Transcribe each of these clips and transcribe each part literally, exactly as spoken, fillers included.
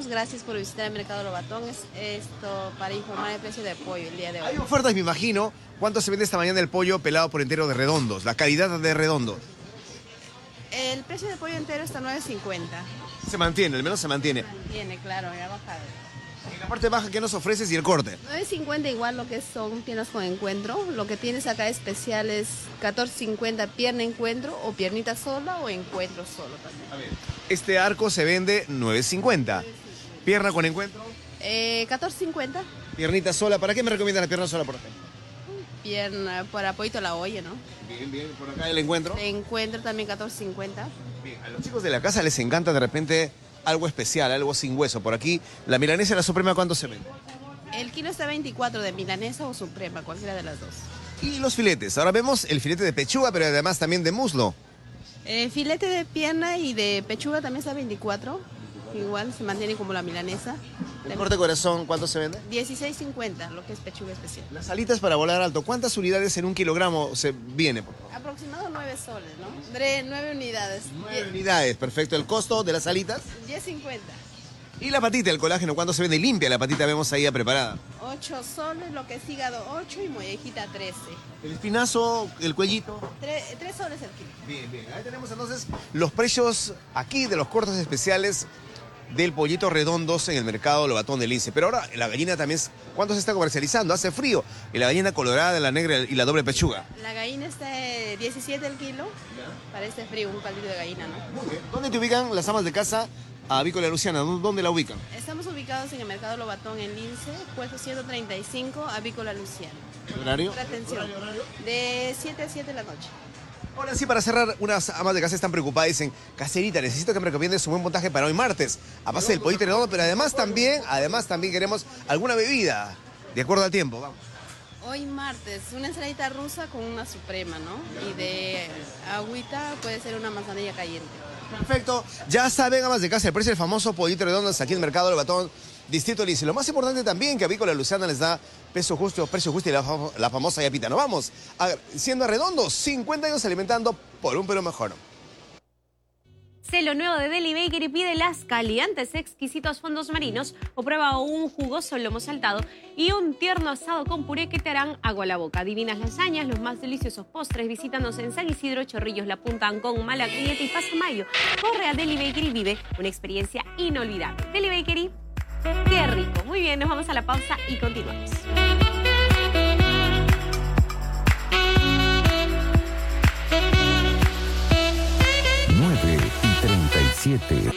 estamos. Gracias por visitar el Mercado Lobatón. Es esto para informar el precio del pollo el día de hoy. Hay ofertas, me imagino. ¿Cuánto se vende esta mañana el pollo pelado por entero de Redondos? La calidad de Redondos. El precio del pollo entero está nueve cincuenta. Se mantiene, al menos se mantiene. Se mantiene, claro, ya ha bajado. En la parte baja, ¿qué nos ofreces y el corte? nueve cincuenta igual lo que son piernas con encuentro. Lo que tienes acá especial es catorce cincuenta pierna encuentro o piernita sola o encuentro solo también. A ver, este arco se vende nueve cincuenta. Pierna con encuentro. Eh, catorce cincuenta. Piernita sola. ¿Para qué me recomiendas la pierna sola, por ejemplo? Pierna para pollito a la olla, ¿no? Bien, bien. Por acá el encuentro. De encuentro también catorce cincuenta. Bien. A los chicos de la casa les encanta de repente algo especial, algo sin hueso. Por aquí, la milanesa y la suprema, ¿cuánto se vende? El kilo está veinticuatro de milanesa o suprema, cualquiera de las dos. Y los filetes. Ahora vemos el filete de pechuga, pero además también de muslo. Eh, filete de pierna y de pechuga también está veinticuatro. Igual se mantiene como la milanesa. El corte corazón, ¿cuánto se vende? dieciséis cincuenta, lo que es pechuga especial. Las alitas para volar alto, ¿cuántas unidades en un kilogramo se viene, por favor? Aproximado nueve soles, ¿no? Dre- nueve unidades. Nueve unidades, perfecto. El costo de las alitas. diez cincuenta. Y la patita, el colágeno, ¿cuánto se vende? Limpia la patita, vemos ahí ya preparada. ocho soles, lo que es hígado ocho y mollejita trece. El espinazo, el cuellito. tres soles el kilo. Bien, bien. Ahí tenemos entonces los precios aquí de los cortes especiales del pollito redondos en el mercado Lobatón del Lince. Pero ahora la gallina también, ¿cuánto se está comercializando? Hace frío. Y la gallina colorada, la negra y la doble pechuga. La gallina está de diecisiete el kilo. Parece frío, un caldito de gallina, ¿no? Muy bien. ¿Dónde te ubican las amas de casa Avícola Luciana? ¿Dónde la ubican? Estamos ubicados en el mercado Lobatón en Lince, puesto ciento treinta y cinco, Avícola Luciana. ¿Horario? Atención, de siete a siete de la noche. Ahora sí, para cerrar, unas amas de casa están preocupadas y dicen, caserita, necesito que me recomiendes un buen montaje para hoy martes, a base del pollito redondo, pero además también, además también queremos alguna bebida, de acuerdo al tiempo, vamos. Hoy martes, una ensaladita rusa con una suprema, ¿no? Y de agüita puede ser una manzanilla caliente. Perfecto, ya saben, amas de casa, el precio del famoso pollito redondo aquí en el mercado Lobatón, Distrito Lince. Lo más importante también que Avícola Luciana les da peso justo, precio justo y la, fam la famosa yapita. Nos vamos, a, siendo redondos, cincuenta años alimentando por un Perú mejor. Sé lo nuevo de Deli Bakery, pide las calientes, exquisitos fondos marinos o prueba un jugoso lomo saltado y un tierno asado con puré que te harán agua a la boca. Divinas lasañas, los más deliciosos postres, visítanos en San Isidro, Chorrillos, La Punta, Ancón, Malacañete y Pasamayo. Corre a Deli Bakery y vive una experiencia inolvidable. Deli Bakery, qué rico. Muy bien, nos vamos a la pausa y continuamos. nueve y treinta y siete.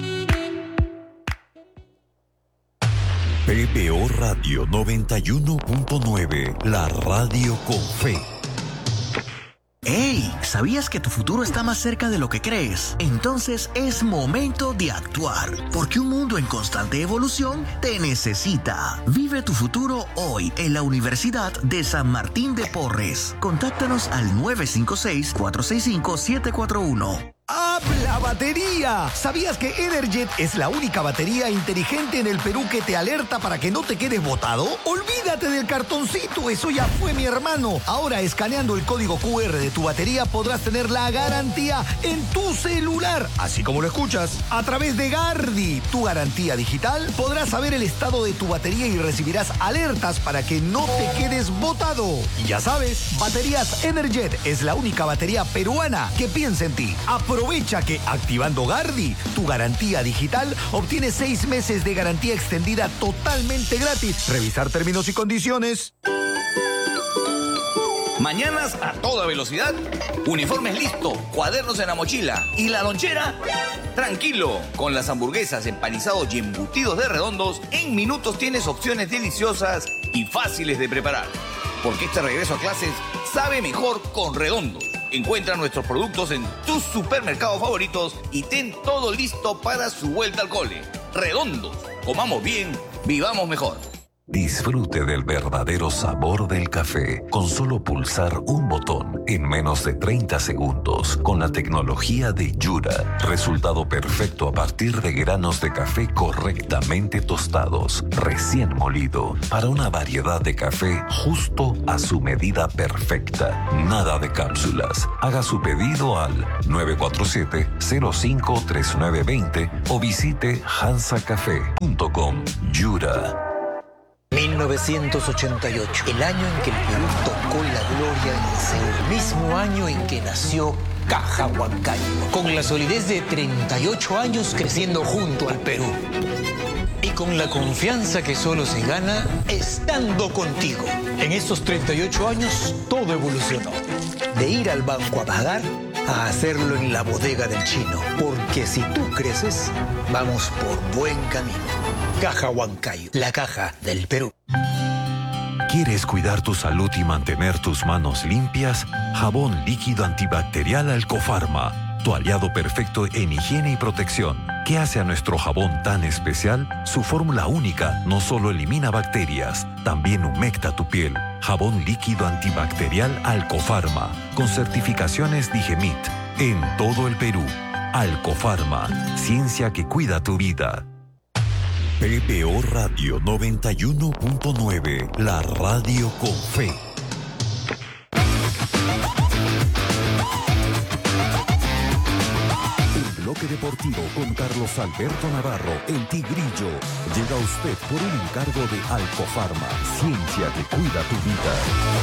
P B O Radio noventa y uno punto nueve, la radio con fe. ¡Hey! ¿Sabías que tu futuro está más cerca de lo que crees? Entonces es momento de actuar, porque un mundo en constante evolución te necesita. Vive tu futuro hoy en la Universidad de San Martín de Porres. Contáctanos al nueve cinco seis, cuatro seis cinco, siete cuatro uno. ¡Habla batería! ¿Sabías que Energet es la única batería inteligente en el Perú que te alerta para que no te quedes botado? Olvídate del cartoncito, eso ya fue, mi hermano. Ahora, escaneando el código Q R de tu batería, podrás tener la garantía en tu celular. Así como lo escuchas, a través de Gardi, tu garantía digital, podrás saber el estado de tu batería y recibirás alertas para que no te quedes botado. Y ya sabes, Baterías Energet es la única batería peruana que piensa en ti. Aprovecha que activando Gardi, tu garantía digital, obtienes seis meses de garantía extendida totalmente gratis. Revisar términos y condiciones. Mañanas a toda velocidad, uniformes listo, cuadernos en la mochila y la lonchera. Tranquilo, con las hamburguesas, empanizados y embutidos de Redondos, en minutos tienes opciones deliciosas y fáciles de preparar. Porque este regreso a clases sabe mejor con Redondos. Encuentra nuestros productos en tus supermercados favoritos y ten todo listo para su vuelta al cole. Redondos, comamos bien, vivamos mejor. Disfrute del verdadero sabor del café con solo pulsar un botón en menos de treinta segundos con la tecnología de Yura. Resultado perfecto a partir de granos de café correctamente tostados, recién molido, para una variedad de café justo a su medida perfecta. Nada de cápsulas. Haga su pedido al nueve cuatro siete, cero cinco tres nueve dos cero o visite hansa café punto com. Yura. mil novecientos ochenta y ocho, el año en que el Perú tocó la gloria en Seúl, el mismo año en que nació Caja Huancayo, con la solidez de treinta y ocho años creciendo junto al Perú. Y con la confianza que solo se gana estando contigo. En estos treinta y ocho años todo evolucionó. De ir al banco a pagar a hacerlo en la bodega del chino. Porque si tú creces, vamos por buen camino. Caja Huancayo, la caja del Perú. ¿Quieres cuidar tu salud y mantener tus manos limpias? Jabón líquido antibacterial Alcofarma, tu aliado perfecto en higiene y protección. ¿Qué hace a nuestro jabón tan especial? Su fórmula única no solo elimina bacterias, también humecta tu piel. Jabón líquido antibacterial Alcofarma, con certificaciones Digemit, en todo el Perú. Alcofarma, ciencia que cuida tu vida. P B O Radio noventa y uno punto nueve, la radio con fe. El bloque deportivo con Carlos Alberto Navarro, el Tigrillo, llega a usted por un encargo de Alcofarma, ciencia que cuida tu vida.